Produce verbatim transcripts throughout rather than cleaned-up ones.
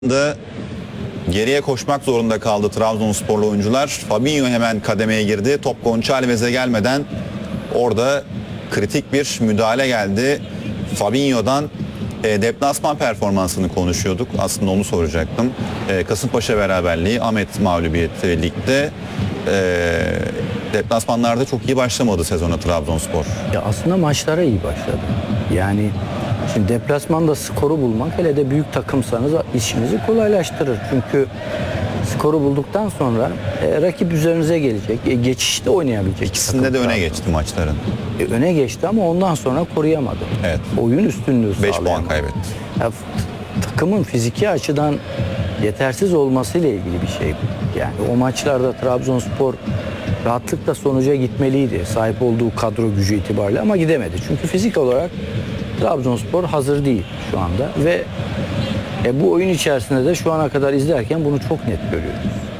da geriye koşmak zorunda kaldı Trabzonsporlu oyuncular. Fabinho hemen kademeye girdi. Top Gonçalves'e gelmeden orada kritik bir müdahale geldi. Fabinho'dan e, deplasman performansını konuşuyorduk. Aslında onu soracaktım. E, Kasımpaşa beraberliği, Ahmet mağlubiyeti ligde. E, deplasmanlarda çok iyi başlamadı sezona Trabzonspor. Ya aslında maçlara iyi başladı. Yani şimdi deplasmanda skoru bulmak, hele de büyük takımsanız, işimizi kolaylaştırır. Çünkü skoru bulduktan sonra e, rakip üzerinize gelecek. E, geçişte oynayabilecek. İkisinde de öne geçti maçların. E, öne geçti ama ondan sonra koruyamadı. Evet. Oyun üstünlüğü beş sağlayamadı. puan kaybetti. Ya, f- takımın fiziki açıdan yetersiz olmasıyla ilgili bir şey bu. Yani o maçlarda Trabzonspor rahatlıkla sonuca gitmeliydi. Sahip olduğu kadro gücü itibariyle ama gidemedi. Çünkü fizik olarak Trabzonspor hazır değil şu anda ve e, bu oyun içerisinde de şu ana kadar izlerken bunu çok net görüyoruz.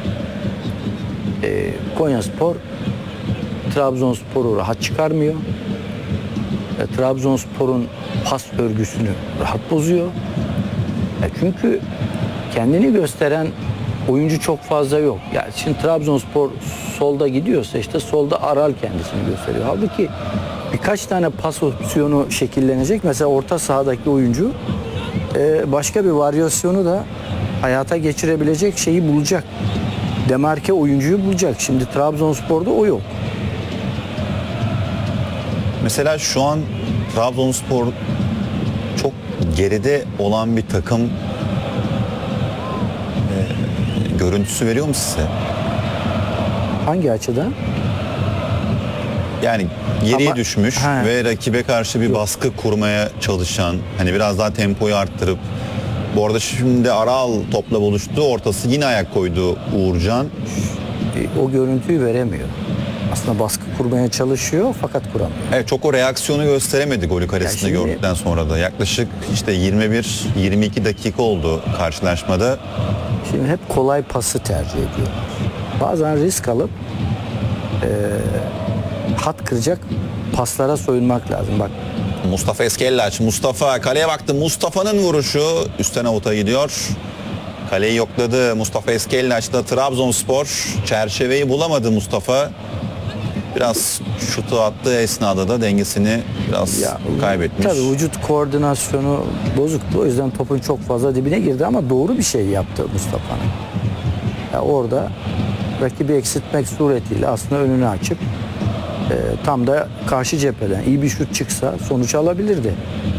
E, Konyaspor Trabzonspor'u rahat çıkarmıyor. E, Trabzonspor'un pas örgüsünü rahat bozuyor. E, çünkü kendini gösteren oyuncu çok fazla yok. Yani şimdi Trabzonspor solda gidiyorsa işte solda Aral kendisini gösteriyor. Halbuki birkaç tane pas opsiyonu şekillenecek. Mesela orta sahadaki oyuncu e, başka bir varyasyonu da hayata geçirebilecek şeyi bulacak. Demarke oyuncuyu bulacak. Şimdi Trabzonspor'da o yok. Mesela şu an Trabzonspor çok geride olan bir takım e, görüntüsü veriyor mu size? Hangi açıdan? Yani geriye Ama- düşmüş Ha. ve rakibe karşı bir baskı kurmaya çalışan, hani biraz daha tempoyu arttırıp, bu arada şimdi Aral topla buluştu, ortası yine ayak koydu Uğurcan. E, o görüntüyü veremiyor. Aslında baskı kurmaya çalışıyor fakat kuramıyor. Evet, çok o reaksiyonu gösteremedi golü karesinde Ya şimdi- gördükten sonra da. Yaklaşık işte yirmi bir yirmi iki dakika oldu karşılaşmada. Şimdi hep kolay pası tercih ediyor. Bazen risk alıp e, hat kıracak paslara soyunmak lazım. Bak Mustafa Eskellaç, Mustafa kaleye baktı. Mustafa'nın vuruşu üstten avuta gidiyor. Kaleyi yokladı Mustafa Eskellaç'ta Trabzonspor. Çerçeveyi bulamadı Mustafa. Biraz şutu attığı esnada da dengesini biraz ya, kaybetmiş. tabii vücut koordinasyonu bozuktu. O yüzden topun çok fazla dibine girdi ama doğru bir şey yaptı Mustafa'nın. Ya orada rakibi eksiltmek suretiyle aslında önünü açıp e, tam da karşı cepheden iyi bir şut çıksa sonuç alabilirdi.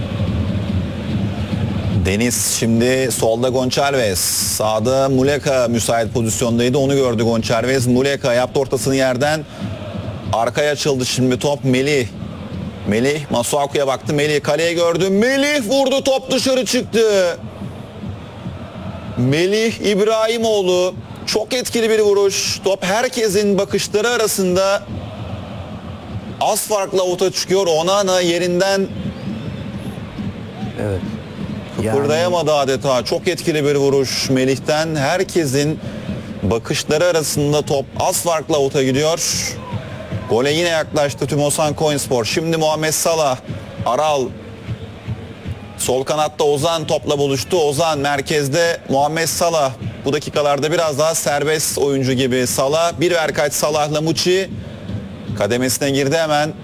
Deniz şimdi solda Gonçalves. Sağda Muleka müsait pozisyondaydı. Onu gördü Gonçalves. Muleka yaptı ortasını yerden. Arkaya açıldı şimdi top. Melih. Melih Masuaku'ya baktı. Melih kaleye gördü. Melih vurdu. Top dışarı çıktı. Melih İbrahimoğlu. Çok etkili bir vuruş. Top herkesin bakışları arasında. Az farkla avuta çıkıyor. Onana yerinden Evet. kıpırdayamadı adeta. Çok etkili bir vuruş Melih'ten. Herkesin bakışları arasında top az farkla avuta gidiyor. Gole yine yaklaştı Tümosan Konyaspor. Şimdi Muhammed Salah, Aral. Sol kanatta Ozan topla buluştu. Ozan merkezde Muhammed Salah. Bu dakikalarda biraz daha serbest oyuncu gibi Salah. Bir ver kaç Salah'la Muçi. Kademesine girdi hemen.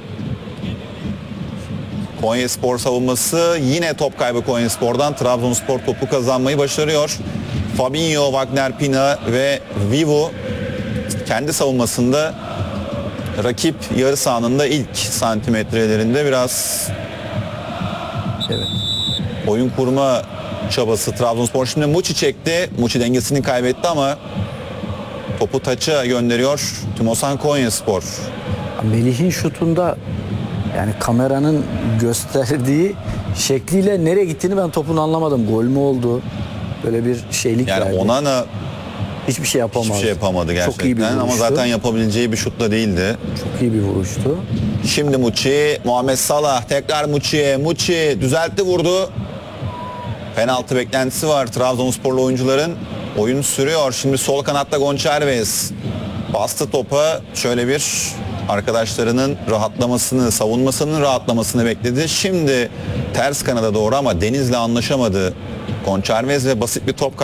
Konyaspor savunması, yine top kaybı Konyaspor'dan. Trabzonspor topu kazanmayı başarıyor. Fabinho, Wagner Pina ve Vivu kendi savunmasında rakip yarı sahanında ilk santimetrelerinde biraz Evet. oyun kurma çabası Trabzonspor. Şimdi Muçi çekti. Muçi dengesini kaybetti ama topu taça gönderiyor Tümosan Konyaspor. Melih'in şutunda yani kameranın gösterdiği şekliyle nereye gittiğini ben topun anlamadım. Gol mü oldu? Böyle bir şeylik Yani verdi. Onana hiçbir şey yapamadı. hiçbir şey yapamadı gerçekten. Çok iyi bir vuruştu. Ama zaten yapabileceği bir şut da değildi. Çok iyi bir vuruştu. Şimdi Muçi, Muhammed Salah tekrar Muçi'ye. Muçi düzeltti, vurdu. Penaltı beklentisi var Trabzonsporlu oyuncuların. Oyun sürüyor. Şimdi sol kanatta Gonçalves bastı topa. Şöyle bir arkadaşlarının rahatlamasını, savunmasının rahatlamasını bekledi. Şimdi ters kanada doğru ama Deniz'le anlaşamadı Conçalves ve basit bir top